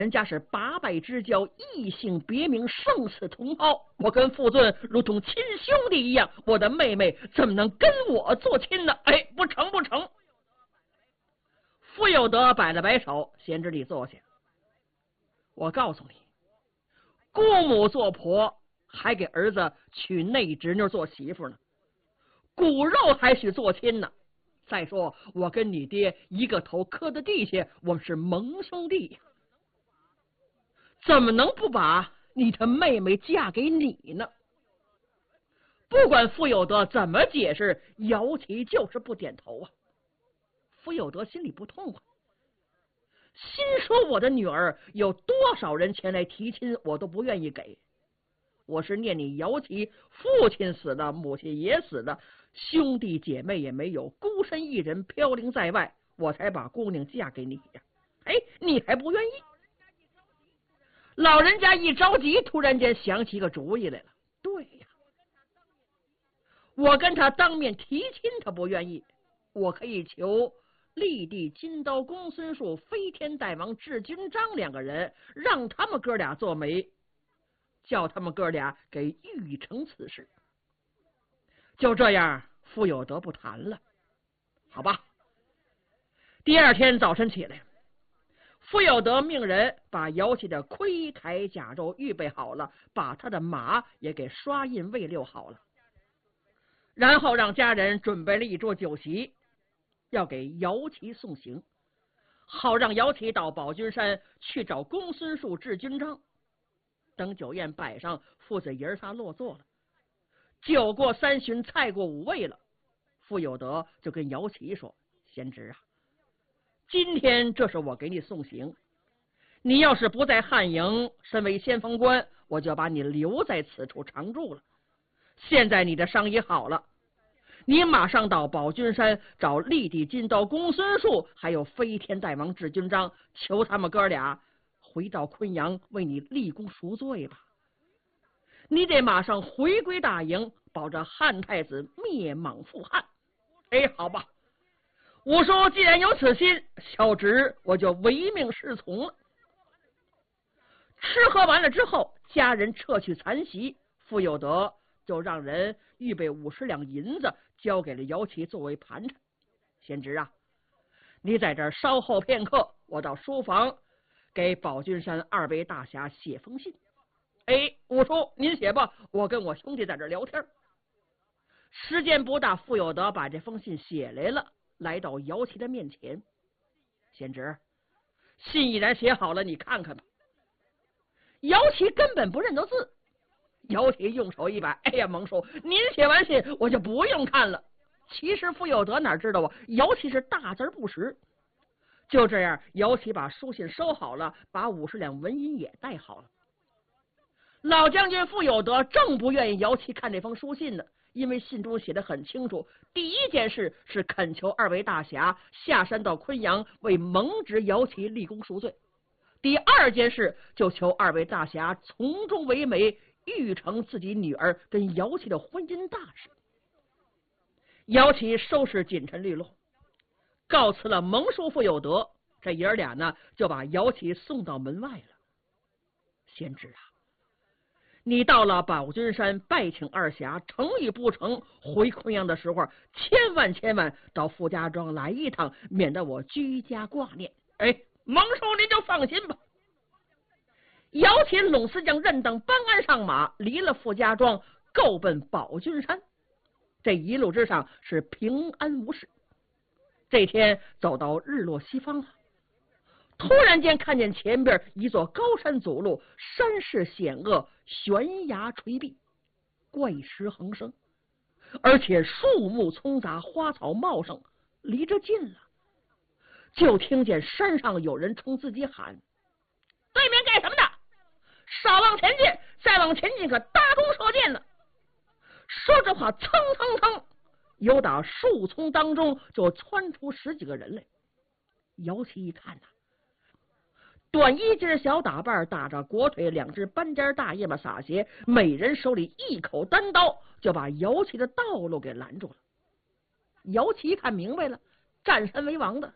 人家是八拜之交，异姓别名，生死同胞。我跟傅尊如同亲兄弟一样，我的妹妹怎么能跟我做亲呢？哎，不成不成！傅有德摆了摆手，贤侄你坐下。我告诉你，姑母做婆，还给儿子娶内侄女做媳妇呢，骨肉还许做亲呢。再说我跟你爹一个头磕在地下，我们是盟兄弟呀，怎么能不把你的妹妹嫁给你呢？不管傅有德怎么解释，姚琦就是不点头啊。傅有德心里不痛快，心说我的女儿有多少人前来提亲，我都不愿意给。我是念你姚琦父亲死了，母亲也死了，兄弟姐妹也没有，孤身一人飘零在外，我才把姑娘嫁给你呀。哎，你还不愿意？老人家一着急，突然间想起个主意来了。对呀，我跟他当面提亲，他不愿意，我可以求立地金刀公孙述、飞天大王智军章两个人，让他们哥俩做媒，叫他们哥俩给预成此事。就这样，傅有德不谈了。好吧。第二天早晨起来，傅有德命人把姚琦的盔铠甲胄预备好了，把他的马也给刷印喂溜好了，然后让家人准备了一桌酒席，要给姚琦送行，好让姚琦到宝君山去找公孙述、智军章。等酒宴摆上，父子爷仨落座了，酒过三巡，菜过五味了。傅有德就跟姚琦说：“贤侄啊，今天这是我给你送行，你要是不在汉营，身为先锋官，我就把你留在此处常住了。现在你的伤也好了，你马上到宝君山找立地金刀公孙述，还有飞天大王智军章，求他们哥俩回到昆阳为你立功赎罪吧。你得马上回归大营，保着汉太子灭莽复汉。哎，好吧，我说既然有此心，小侄我就唯命是从了。”吃喝完了之后，家人撤去残席，傅有德就让人预备50两银子，交给了姚琦作为盘缠。贤侄啊，你在这儿稍后片刻，我到书房给宝君山2位大侠写封信。哎，五叔您写吧，我跟我兄弟在这儿聊天。时间不大，傅有德把这封信写来了，来到姚琦的面前。贤侄，信已然写好了，你看看吧。姚琦根本不认得字，姚琦用手一摆：“哎呀，蒙叔，您写完信我就不用看了。”其实傅有德哪知道啊，姚琦是大字不识。就这样，姚琦把书信收好了，把50两纹银也带好了。老将军傅有德正不愿意姚琦看这封书信呢，因为信中写得很清楚，第一件事是恳求2位大侠下山到昆阳为蒙侄姚琦立功赎罪，第二件事就求2位大侠从中为媒，预成自己女儿跟姚琦的婚姻大事。姚琦收拾锦尘利落，告辞了蒙叔傅有德，这爷俩呢就把姚琦送到门外了。贤侄啊，你到了宝君山拜请2侠，成与不成，回昆阳的时候，千万到傅家庄来一趟，免得我居家挂念。哎，蒙叔您就放心吧。姚琦拢司将任当搬鞍上马，离了傅家庄，够奔宝君山。这一路之上是平安无事。这天走到日落西方了，突然间看见前边一座高山阻路，山势险恶，悬崖垂壁，怪石横生，而且树木葱杂，花草茂盛。离着近了，就听见山上有人冲自己喊：“对面干什么的？少往前进，再往前进可搭弓射箭了。”说这话，蹭蹭蹭，有打树丛当中就窜出10几个人来。姚琦一看呐，短衣襟小打扮，打着裹腿，2只斑尖大叶子洒鞋，每人手里一口单刀，就把姚琦的道路给拦住了。姚琦看明白了，占山为王的，